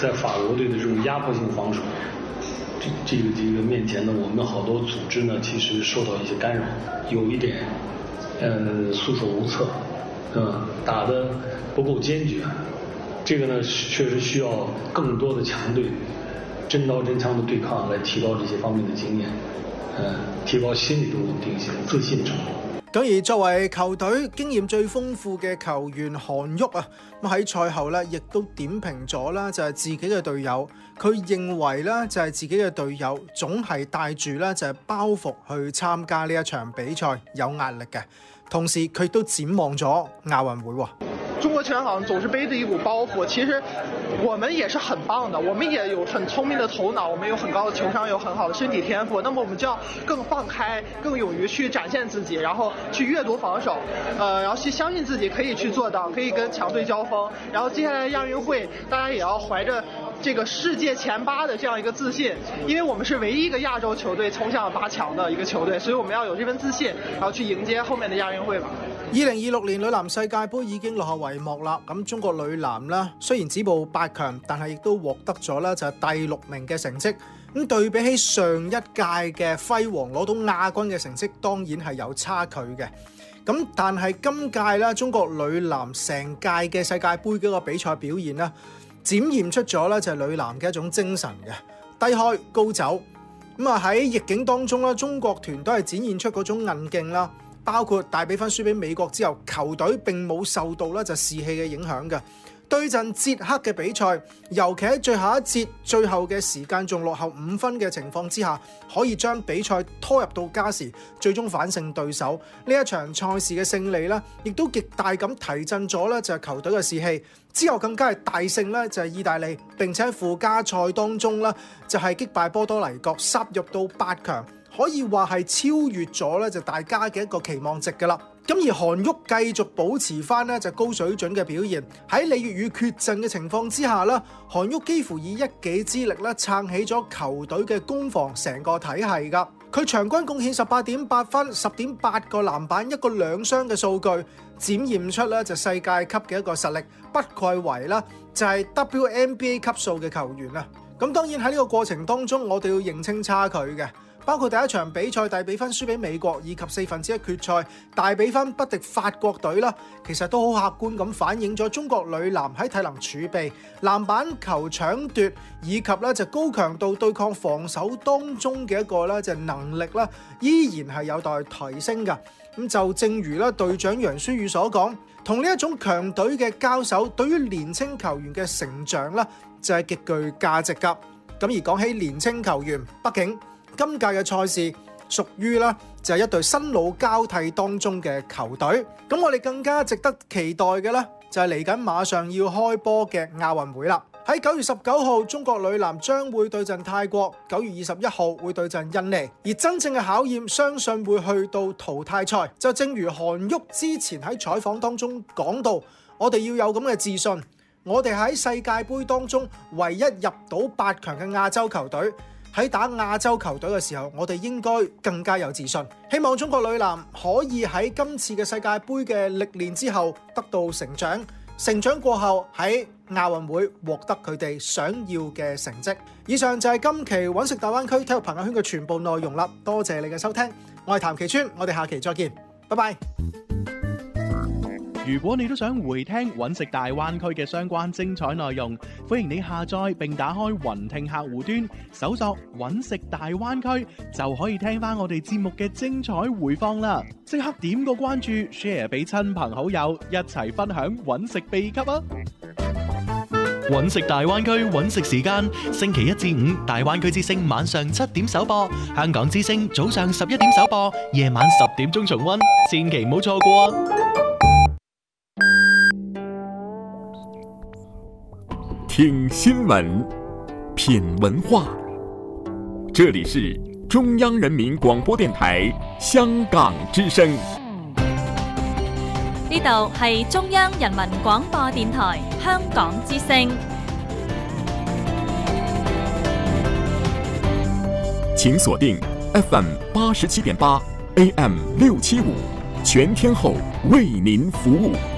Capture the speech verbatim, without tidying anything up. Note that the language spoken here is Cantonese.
在法国队的这种压迫性防守，这这个这个面前呢，我们好多组织呢，其实受到一些干扰，有一点呃束手无策，嗯，打得不够坚决。这个呢，确实需要更多的强队真刀真槍的對抗，來提高這些方面的經驗，呃，提高心理的穩定性、自信程度。 咁而作為球隊經驗最豐富嘅球員韓旭啊，咁喺賽後咧，亦都點評咗啦，就係自己嘅隊友。佢認為咧，就係自己嘅隊友總係帶住咧就係包袱去參加呢一場比賽，有壓力嘅。同時佢都展望咗亞運會喎。 中國球員好像總是背着一股包袱，其實我們也是很棒的，我們也有很聰明的頭腦，我們有很高的情商，有很好的身體天賦。那麼我們就要更放開，更勇於去展現自己，然後去閱讀防守，呃，然後去相信自己可以去做到，可以跟強隊交鋒。然後接下來亞運會，大家也要懷着這個世界前八的這樣一個自信，因為我們是唯一一個亞洲球隊衝向八強的一個球隊，所以我們要有這份自信，然後去迎接後面的亞運會吧。 二零二六年女籃世界盃已經落下帷幕啦，咁中國女籃啦，雖然止步八強，但係亦都獲得咗啦就係第六名嘅成績。咁對比起上一屆嘅輝煌攞到亞軍嘅成績，當然係有差距嘅。咁但係今屆啦，中國女籃成屆嘅世界盃嗰個比賽表現啦，展現出咗咧就係女籃嘅一種精神嘅，低開高走。咁啊喺逆境當中啦，中國團都係展現出嗰種韌勁啦。包括大比分輸俾美國之後，球隊並冇受到咧就士氣嘅影響嘅。對陣捷克嘅比賽，尤其喺最後一節最後嘅時間仲落後五分嘅情況之下，可以將比賽拖入到加時，最終反勝對手。呢一場賽事嘅勝利咧，亦都極大咁提振咗咧就係球隊嘅士氣。之後更加係大勝咧就係意大利，並且喺附加賽當中咧就係擊敗波多黎各，殺入到八強。可以話係超越咗咧就大家嘅一個期望值㗎啦。咁而韓旭繼續保持翻咧就高水準嘅表現，喺李月宇缺陣嘅情況之下啦，韓旭幾乎以一己之力咧撐起咗球隊嘅攻防成個體系㗎。佢場均貢獻十八點八分、十點八個籃板、一個兩雙嘅數據，展現出咧就世界級嘅一個實力，不愧為啦就係 W N B A 級數嘅球員啊。咁當然喺呢個過程當中，我哋要認清差距嘅。包括第一場比賽大比分輸俾美國，以及四分之一決賽大比分不敵法國隊啦，其實都好客觀咁反映咗中國女籃喺體能儲備、籃板球搶奪以及咧就高強度對抗防守當中嘅一個咧就能力啦，依然係有待提升㗎。咁就正如咧隊長楊舒宇所講，同呢一種強隊嘅交手，對於年輕球員嘅成長啦，就係極具價值㗎。咁而講起年輕球員，畢竟今屆嘅賽事屬於啦就係一隊新老交替當中嘅球隊，咁我哋更加值得期待嘅咧就係嚟緊馬上要開波嘅亞運會啦。喺九月十九號，中國女籃將會對陣泰國；九月二十一號會對陣印尼。而真正嘅考驗，相信會去到淘汰賽。就正如韓旭之前喺採訪當中講到，我哋要有咁嘅自信，我哋喺世界盃當中唯一入到八強嘅亞洲球隊。喺打亞洲球隊嘅時候，我哋應該更加有自信。希望中國女籃可以喺今次嘅世界盃嘅歷練之後得到成長，成長過後喺亞運會獲得佢哋想要嘅成績。以上就係今期揾食大灣區體育朋友圈嘅全部內容啦，多謝你嘅收聽，我係譚其川，我哋下期再見，拜拜。 如果你都想回聽揾食大灣區嘅相關精彩內容，歡迎你下載並打開雲聽客戶端，搜索揾食大灣區，就可以聽翻我哋節目嘅精彩回放啦！即刻點個關注 ，share 俾親朋好友，一齊分享揾食秘笈啊！揾食大灣區揾食時間，星期一至五大灣區之聲晚上七點首播，香港之聲早上十一點首播，夜晚十點鐘重溫，千祈唔好錯過啊！ 聽新聞，品文化，這裡是中央人民廣播電台香港之聲。 呢度係中央人民廣播電台香港之聲。 請鎖定 F M 八十七點八 A M 六七五，全天候為您服務。